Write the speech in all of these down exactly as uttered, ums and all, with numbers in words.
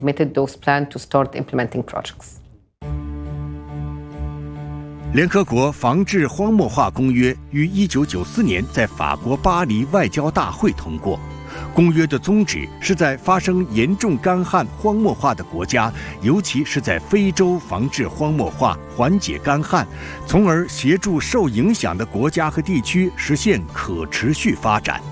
Submitted those plans to start implementing projects. 联合国防治荒漠化公约于一九九四年在法国巴黎外交大会通过。公约的宗旨是在发生严重干旱、荒漠化的国家，尤其是在非洲，防治荒漠化，缓解干旱，从而协助受影响的国家和地区实现可持续发展。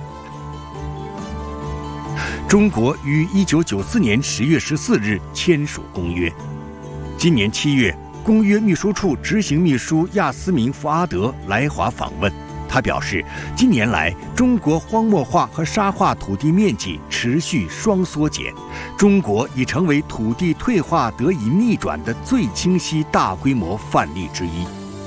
中国于一九九四年十月十四日签署公约。今年七月，公约秘书处执行秘书亚斯明·福阿德来华访问。他表示，近年来中国荒漠化和沙化土地面积持续双缩减，中国已成为土地退化得以逆转的最清晰大规模范例之一。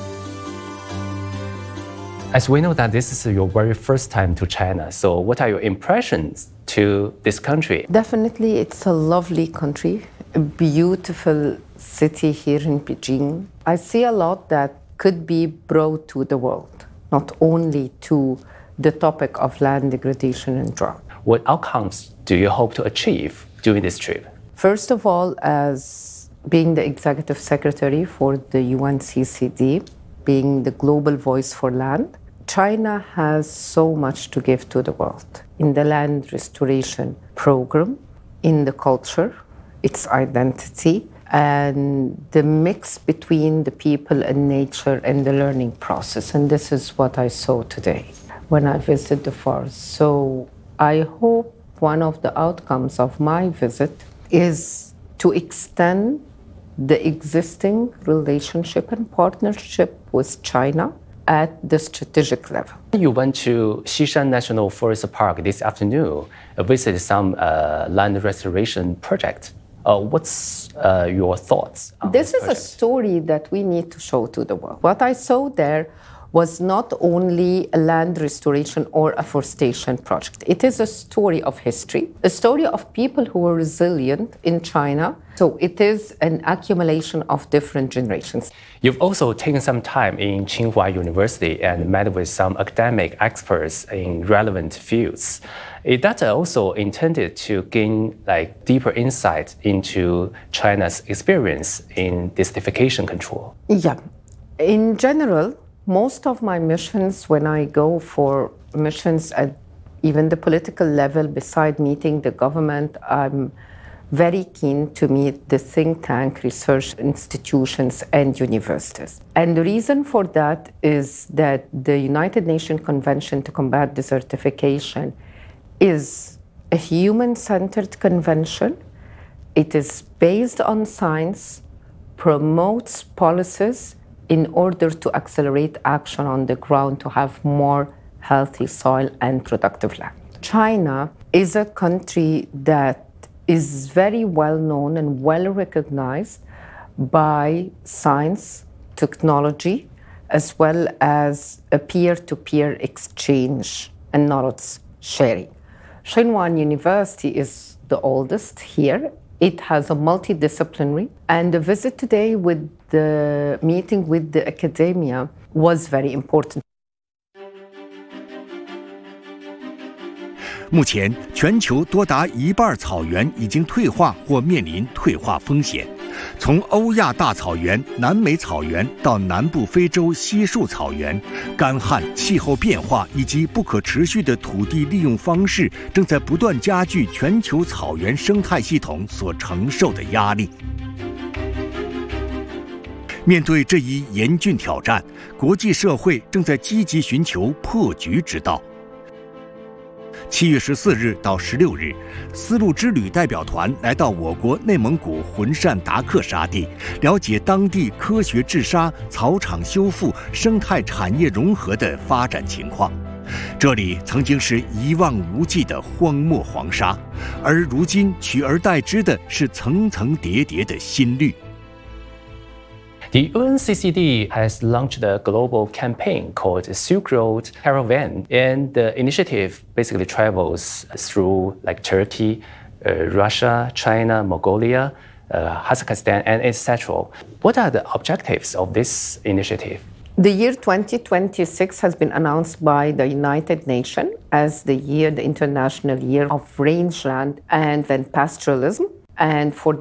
As we know that this is your very first time to China, so what are your impressions to this country? Definitely, it's a lovely country, a beautiful city here in Beijing. I see a lot that could be brought to the world, not only to the topic of land degradation and drought. What outcomes do you hope to achieve during this trip? First of all, as being the executive secretary for the U N C C D, being the global voice for land, China has so much to give to the world in the land restoration program, in the culture, its identity, and the mix between the people and nature and the learning process. And this is what I saw today when I visited the forest. So I hope one of the outcomes of my visit is to extend the existing relationship and partnership with China at the strategic level. You went to Xishan National Forest Park this afternoon, uh, visited some uh, land restoration project. Uh, what's uh, your thoughts on this? This is project? a story that we need to show to the world. What I saw there was not only a land restoration or afforestation project. It is a story of history, a story of people who were resilient in China. So it is an accumulation of different generations. You've also taken some time in Tsinghua University and met with some academic experts in relevant fields. Is that also intended to gain like deeper insight into China's experience in desertification control? Yeah. In general, most of my missions, when I go for missions at even the political level, beside meeting the government, I'm very keen to meet the think tank, research institutions, and universities. And the reason for that is that the United Nations Convention to Combat Desertification is a human-centered convention. It is based on science, promotes policies in order to accelerate action on the ground to have more healthy soil and productive land. China is a country that is very well known and well recognized by science, technology, as well as a peer-to-peer exchange and knowledge sharing. Tsinghua University is the oldest here. It has a multidisciplinary, and the visit today with the meeting with the academia was very important. 目前，全球多达一半草原已经退化或面临退化风险。从欧亚大草原、南美草原到南部非洲稀树草原，干旱、气候变化以及不可持续的土地利用方式，正在不断加剧全球草原生态系统所承受的压力。面对这一严峻挑战，国际社会正在积极寻求破局之道。七月十四日到十六日，丝路之旅代表团来到我国内蒙古浑善达克沙地，了解当地科学治沙、草场修复、生态产业融合的发展情况。这里曾经是一望无际的荒漠黄沙，而如今取而代之的是层层叠叠的新绿。 The U N C C D has launched a global campaign called Silk Road Caravan, and the initiative basically travels through like Turkey, uh, Russia, China, Mongolia, uh, Kazakhstan, and et cetera. What are the objectives of this initiative? The year twenty twenty-six has been announced by the United Nations as the year, the International Year of Rangeland and then Pastoralism. And for